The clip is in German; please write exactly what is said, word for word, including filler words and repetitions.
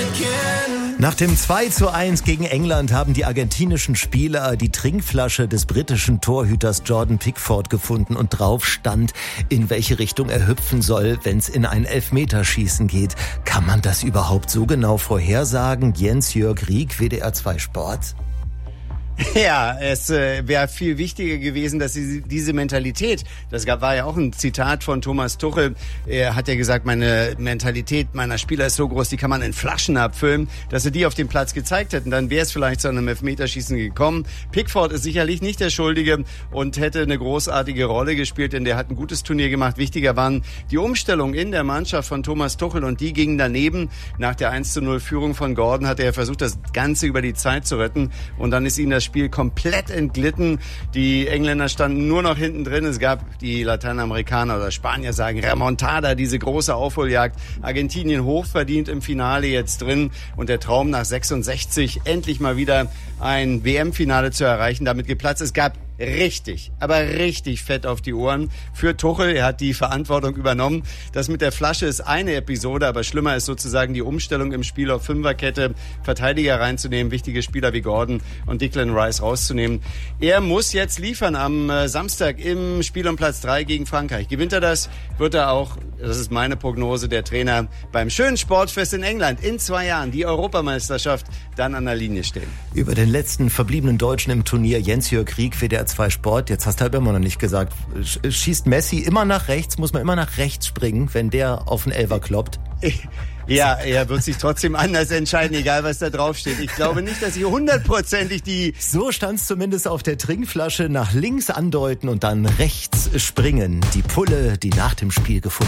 Nach dem zwei zu eins gegen England haben die argentinischen Spieler die Trinkflasche des britischen Torhüters Jordan Pickford gefunden und drauf stand, in welche Richtung er hüpfen soll, wenn es in ein Elfmeterschießen geht. Kann man das überhaupt so genau vorhersagen? Jens-Jörg Rieck, W D R zwei Sport. Ja, es äh, wäre viel wichtiger gewesen, dass sie diese Mentalität, das gab, war ja auch ein Zitat von Thomas Tuchel, er hat ja gesagt, meine Mentalität meiner Spieler ist so groß, die kann man in Flaschen abfüllen, dass sie die auf dem Platz gezeigt hätten, dann wäre es vielleicht zu einem Elfmeterschießen gekommen. Pickford ist sicherlich nicht der Schuldige und hätte eine großartige Rolle gespielt, denn der hat ein gutes Turnier gemacht. Wichtiger waren die Umstellungen in der Mannschaft von Thomas Tuchel und die gingen daneben. Nach der eins zu null Führung von Gordon hat er versucht, das Ganze über die Zeit zu retten und dann ist ihm das Spiel komplett entglitten. Die Engländer standen nur noch hinten drin. Es gab, die Lateinamerikaner oder Spanier sagen Remontada, diese große Aufholjagd. Argentinien hochverdient im Finale jetzt drin und der Traum nach sechsundsechzig endlich mal wieder ein W M-Finale zu erreichen, damit geplatzt. Es gab richtig, aber richtig Fett auf die Ohren für Tuchel. Er hat die Verantwortung übernommen. Das mit der Flasche ist eine Episode, aber schlimmer ist sozusagen die Umstellung im Spiel auf Fünferkette, Verteidiger reinzunehmen, wichtige Spieler wie Gordon und Declan Rice rauszunehmen. Er muss jetzt liefern am Samstag im Spiel um Platz drei gegen Frankreich. Gewinnt er das, wird er auch, das ist meine Prognose, der Trainer beim schönen Sportfest in England in zwei Jahren, die Europameisterschaft, dann an der Linie stehen. Über den letzten verbliebenen Deutschen im Turnier, Jens-Jörg Rieck, W D R zwei Sport. Jetzt hast du halt immer noch nicht gesagt, schießt Messi immer nach rechts, muss man immer nach rechts springen, wenn der auf den Elfer kloppt? Ja, er wird sich trotzdem anders entscheiden, egal was da draufsteht. Ich glaube nicht, dass sie hundertprozentig die... So stand es zumindest auf der Trinkflasche, nach links andeuten und dann rechts springen. Die Pulle, die nach dem Spiel gefunden